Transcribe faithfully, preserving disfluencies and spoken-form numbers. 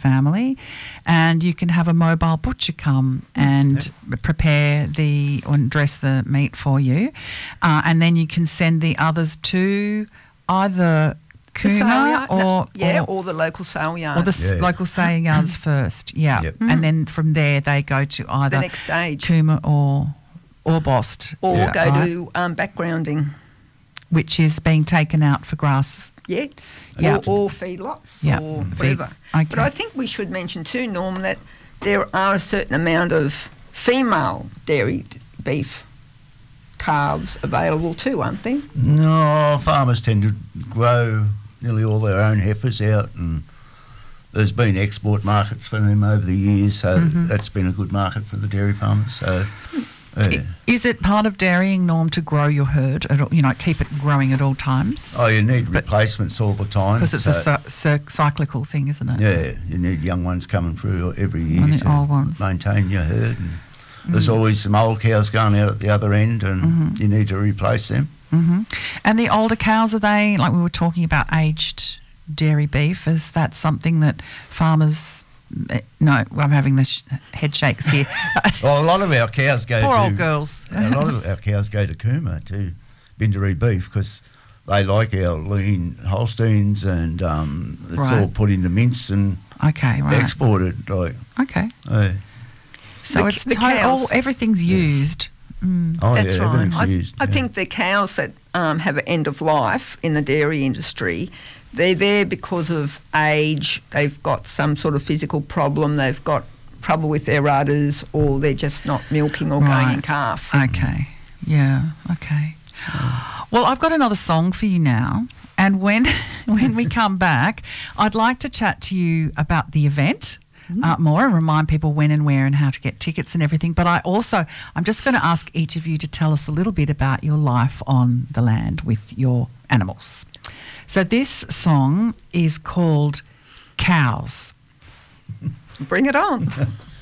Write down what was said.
family, and you can have a mobile butcher come and Yep. prepare the or dress the meat for you, uh, and then you can send the others to either The sale Cooma yard, or, no, yeah, or or the local sale yard. or the s Yeah. local sale yards first, yeah, Yep. and then from there they go to the either next stage. Cooma or or Bost, Or is that go right? to um, backgrounding. Which is being taken out for grass. Yes. Yeah. Or, or feedlots Yeah. or Feed- whatever. okay. But I think we should mention too, Norm, that there are a certain amount of female dairy d- beef calves available too, aren't there? No, farmers tend to grow nearly all their own heifers out, and there's been export markets for them over the years, so Mhm. that's been a good market for the dairy farmers. So, yeah. Is it part of dairying, Norm, to grow your herd, at all, you know, keep it growing at all times? Oh, you need But- replacements all the time. Because it's so, a cy- cy- cyclical thing, isn't it? yeah, you need young ones coming through every year And the to old ones. maintain your herd. And there's Mm. always some old cows going out at the other end, and Mhm. you need to replace them. hmm And the older cows, are they, like we were talking about aged dairy beef, is that something that farmers... eh, No, I'm having the sh- head shakes here. Well, a lot of our cows go Poor to... old girls. a lot of our cows go to Cooma, to Bindaree beef, because they like our lean Holsteins, and um, it's Right. all put into mince and Okay, right. exported. Like, Okay. uh, So The- it's the to- cows- all, everything's used. Mm. oh That's yeah, right. everything's I, used. I yeah. think the cows that um, have an end of life in the dairy industry, they're there because of age, they've got some sort of physical problem, they've got trouble with their udders, or they're just not milking or Right. going in calf. Okay. Yeah. Okay. Well, I've got another song for you now, and when when we come back, I'd like to chat to you about the event. Uh, more and remind people when and where and how to get tickets and everything. But I also, I'm just going to ask each of you to tell us a little bit about your life on the land with your animals. So this song is called Cows. Bring it on.